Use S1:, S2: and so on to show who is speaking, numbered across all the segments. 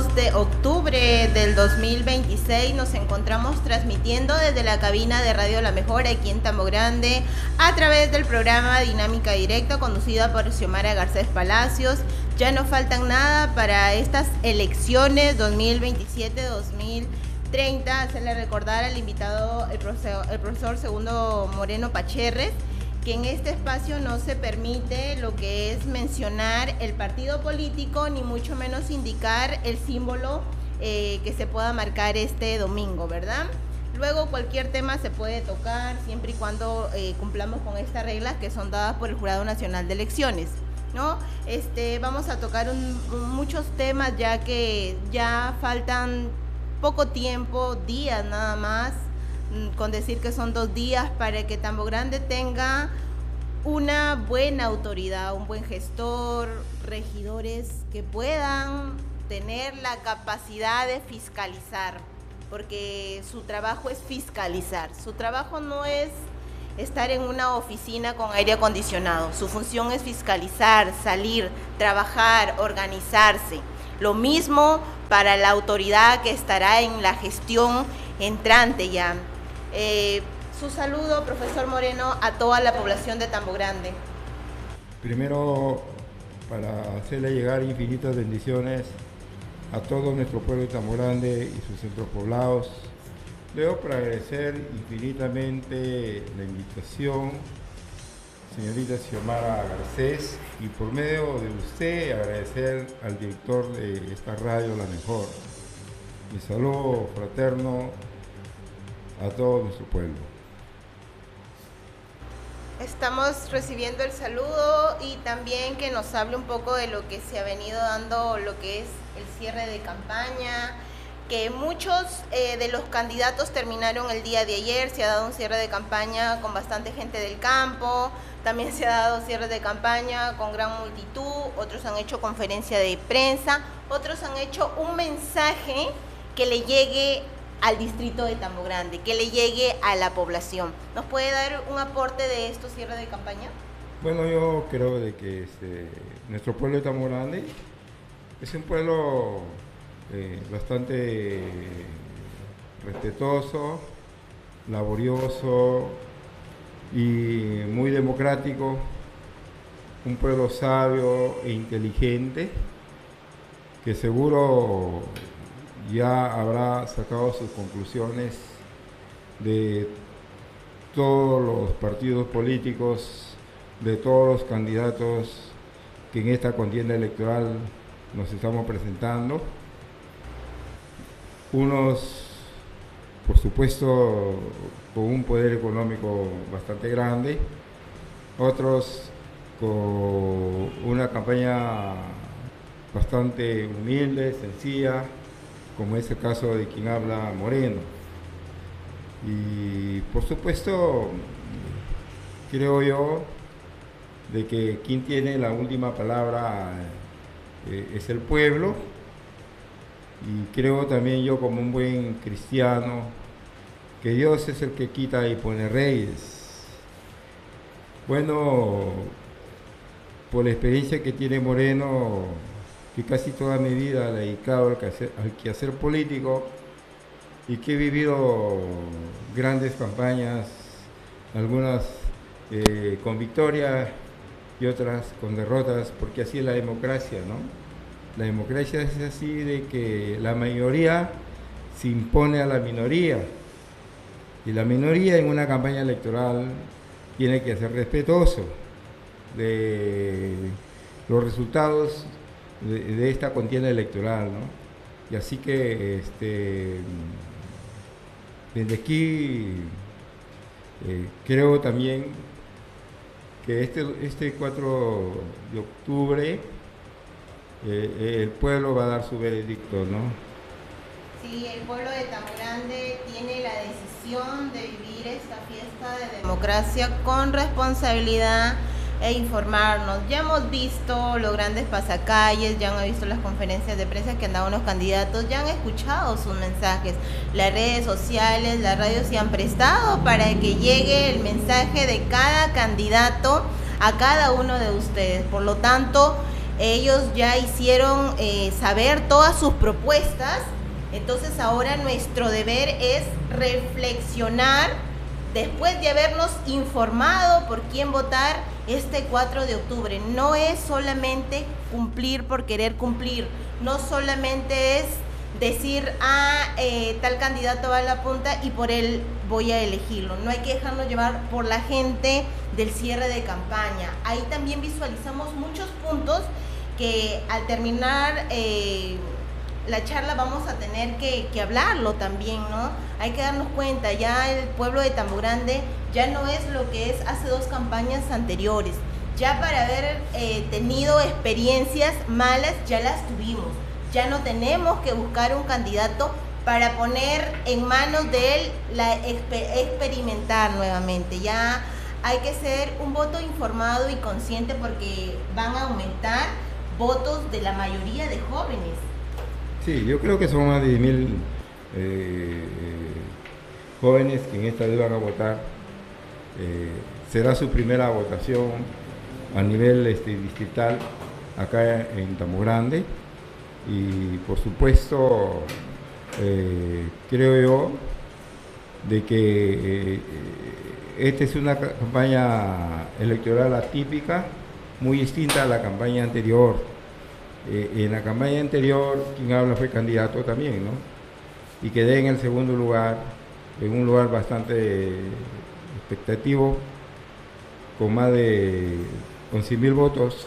S1: 2 de octubre del 2026 nos encontramos transmitiendo desde la cabina de Radio La Mejor aquí en Tambo Grande a través del programa Dinámica Directa conducida por Xiomara Garcés Palacios. Ya no faltan nada para estas elecciones 2027-2030. Hacerle recordar al invitado, el profesor Segundo Moreno Pacherres, que en este espacio no se permite lo que es mencionar el partido político, ni mucho menos indicar el símbolo que se pueda marcar este domingo, ¿verdad? Luego cualquier tema se puede tocar siempre y cuando cumplamos con estas reglas que son dadas por el Jurado Nacional de Elecciones, ¿no? Vamos a tocar muchos temas ya que ya faltan poco tiempo, días nada más, con decir que son 2 días para que Tambo Grande tenga una buena autoridad, un buen gestor, regidores que puedan tener la capacidad de fiscalizar, porque su trabajo es fiscalizar, su trabajo no es estar en una oficina con aire acondicionado, su función es fiscalizar, salir, trabajar, organizarse. Lo mismo para la autoridad que estará en la gestión entrante ya. Su saludo, profesor Moreno, a toda la población de Tambo Grande.
S2: Primero, para hacerle llegar infinitas bendiciones a todo nuestro pueblo de Tambo Grande y sus centros poblados. Luego, para agradecer infinitamente la invitación, señorita Xiomara Garcés, y por medio de usted agradecer al director de esta radio, La Mejor. Mi saludo fraterno a todo nuestro pueblo.
S1: Estamos recibiendo el saludo y también que nos hable un poco de lo que se ha venido dando, lo que es el cierre de campaña, que muchos de los candidatos terminaron el día de ayer. Se ha dado un cierre de campaña con bastante gente del campo, también se ha dado cierre de campaña con gran multitud, otros han hecho conferencia de prensa, otros han hecho un mensaje que le llegue al distrito de Tambo Grande, que le llegue a la población. ¿Nos puede dar un aporte de estos cierres de campaña?
S2: Bueno, yo creo de que nuestro pueblo de Tambo Grande es un pueblo bastante respetuoso, laborioso y muy democrático, un pueblo sabio e inteligente que seguro ya habrá sacado sus conclusiones de todos los partidos políticos, de todos los candidatos que en esta contienda electoral nos estamos presentando. Unos, por supuesto, con un poder económico bastante grande, otros con una campaña bastante humilde, sencilla, como es el caso de quien habla, Moreno. Y por supuesto, creo yo de que quien tiene la última palabra es el pueblo, y creo también yo, como un buen cristiano, que Dios es el que quita y pone reyes. Bueno, por la experiencia que tiene Moreno, que casi toda mi vida la he dedicado al quehacer político y que he vivido grandes campañas, algunas con victorias y otras con derrotas, porque así es la democracia, ¿no? La democracia es así, de que la mayoría se impone a la minoría, y la minoría en una campaña electoral tiene que ser respetuoso de los resultados de esta contienda electoral, ¿no? Y así que desde aquí creo también que este 4 de octubre el pueblo va a dar su veredicto, ¿no?
S1: Sí, el pueblo de Tambo Grande tiene la decisión de vivir esta fiesta de democracia con responsabilidad e informarnos. Ya hemos visto los grandes pasacalles, ya han visto las conferencias de prensa que han dado unos candidatos, ya han escuchado sus mensajes. Las redes sociales, las radios se han prestado para que llegue el mensaje de cada candidato a cada uno de ustedes. Por lo tanto, Ellos ya hicieron saber todas sus propuestas, entonces ahora nuestro deber es reflexionar después de habernos informado por quién votar este 4 de octubre. No es solamente cumplir por querer cumplir, no solamente es decir, tal candidato va a la punta y por él voy a elegirlo. No hay que dejarnos llevar por la gente del cierre de campaña. Ahí también visualizamos muchos puntos que al terminar la charla vamos a tener que hablarlo también, ¿no? Hay que darnos cuenta, ya el pueblo de Tambo Grande ya no es lo que es hace 2 campañas anteriores. Ya para haber tenido experiencias malas, ya las tuvimos. Ya no tenemos que buscar un candidato para poner en manos de él experimentar nuevamente. Ya hay que ser un voto informado y consciente porque van a aumentar votos de la mayoría de jóvenes.
S2: Sí, yo creo que son más de 10.000 jóvenes que en esta vez van a votar. Será su primera votación a nivel distrital acá en Tambo Grande. Y por supuesto, creo yo de que esta es una campaña electoral atípica, muy distinta a la campaña anterior. En la campaña anterior, quien habla fue candidato también, ¿no? Y quedé en el segundo lugar, en un lugar bastante expectativo, con más de 11.000 votos.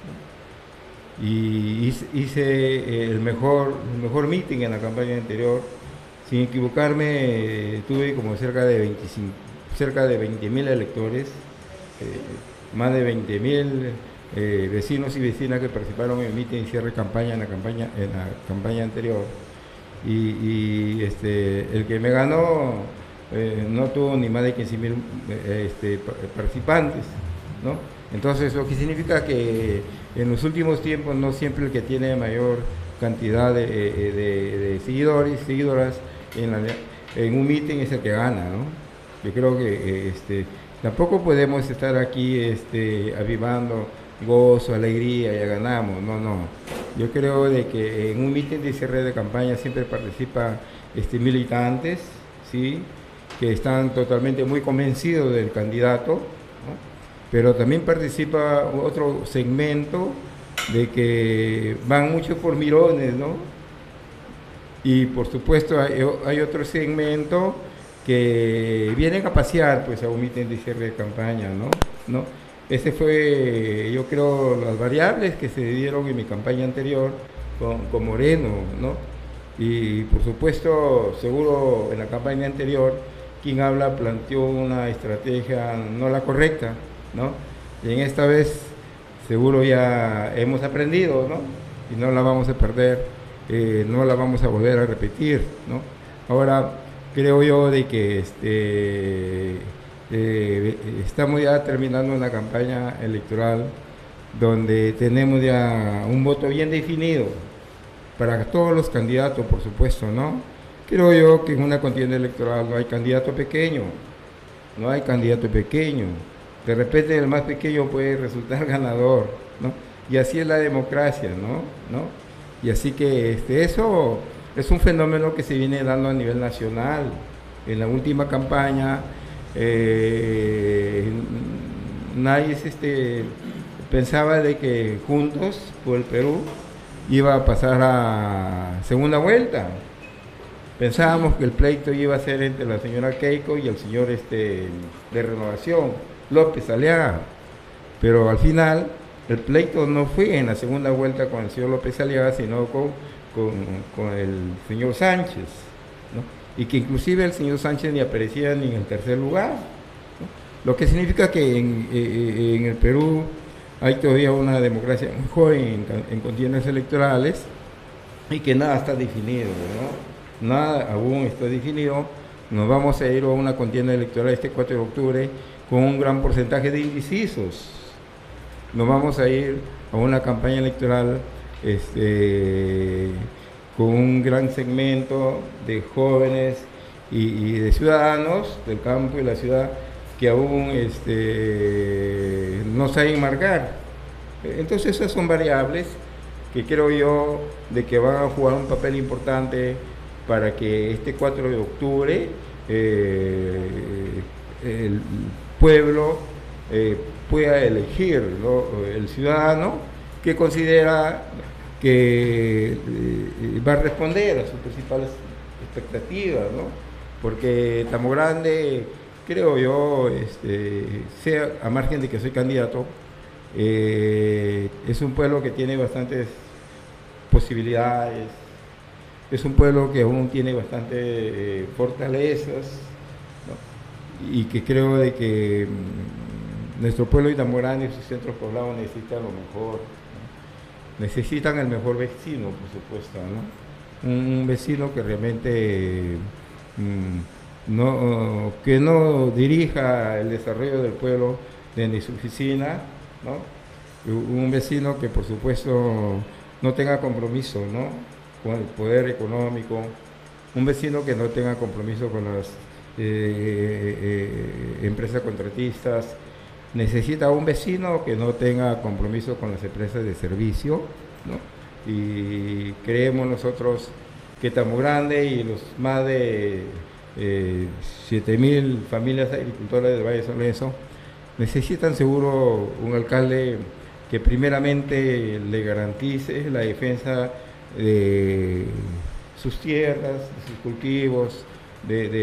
S2: Y hice el mejor meeting en la campaña anterior. Sin equivocarme, tuve como cerca de 20.000 electores, más de 20.000 vecinos y vecinas que participaron en el meeting y cierre de campaña en la campaña anterior. Y el que me ganó no tuvo ni más de 15.000 participantes, ¿no? Entonces, lo que significa que en los últimos tiempos no siempre el que tiene mayor cantidad de seguidores, seguidoras en un meeting es el que gana, ¿no? Yo creo que tampoco podemos estar aquí avivando gozo, alegría, ya ganamos, no. Yo creo de que en un meeting de cierre de campaña siempre participan militantes, ¿sí?, que están totalmente muy convencidos del candidato, ¿no? Pero también participa otro segmento de que van muchos por mirones, ¿no? Y por supuesto hay otro segmento que vienen a pasear pues a un meeting de cierre de campaña, ¿no? Ese fue, yo creo, las variables que se dieron en mi campaña anterior con Moreno, ¿no? Y por supuesto, seguro en la campaña anterior, quien habla planteó una estrategia no la correcta, ¿no? Y en esta vez seguro ya hemos aprendido, ¿no? Y no la vamos a perder, no la vamos a volver a repetir, ¿no? Ahora creo yo de que estamos ya terminando una campaña electoral donde tenemos ya un voto bien definido para todos los candidatos, por supuesto, ¿no? Creo yo que en una contienda electoral no hay candidato pequeño, de repente el más pequeño puede resultar ganador, ¿no? Y así es la democracia, ¿no? Y así que eso es un fenómeno que se viene dando a nivel nacional. En la última campaña nadie pensaba de que Juntos por el Perú iba a pasar a segunda vuelta. Pensábamos que el pleito iba a ser entre la señora Keiko y el señor de Renovación, López Aliaga, pero al final el pleito no fue en la segunda vuelta con el señor López Aliaga, sino con el señor Sánchez, ¿no? Y que inclusive el señor Sánchez ni aparecía ni en el tercer lugar, ¿no? Lo que significa que en el Perú hay todavía una democracia muy joven en contiendas electorales y que nada está definido, ¿no? Nada aún está definido. Nos vamos a ir a una contienda electoral este 4 de octubre con un gran porcentaje de indecisos. Nos vamos a ir a una campaña electoral con un gran segmento de jóvenes y de ciudadanos del campo y la ciudad que aún no saben marcar. Entonces esas son variables que creo yo de que van a jugar un papel importante para que este 4 de octubre el pueblo pueda elegir, ¿no?, el ciudadano que considera que va a responder a sus principales expectativas, ¿no? Porque Tambo Grande, creo yo, sea a margen de que soy candidato, es un pueblo que tiene bastantes posibilidades, es un pueblo que aún tiene bastantes fortalezas, ¿no? Y que creo de que nuestro pueblo de Tambo Grande y sus centros poblados necesitan lo mejor, ¿no? Necesitan el mejor vecino, por supuesto, ¿no? Un vecino que realmente que no dirija el desarrollo del pueblo desde su oficina, ¿no? Un vecino que por supuesto no tenga compromiso, ¿no?, con el poder económico, un vecino que no tenga compromiso con las empresas contratistas. Necesita un vecino que no tenga compromiso con las empresas de servicio, ¿no? Y creemos nosotros que Tambo Grande y los más de 7.000 familias agricultoras del Valle de San Lorenzo necesitan seguro un alcalde que primeramente le garantice la defensa de sus tierras, de sus cultivos, de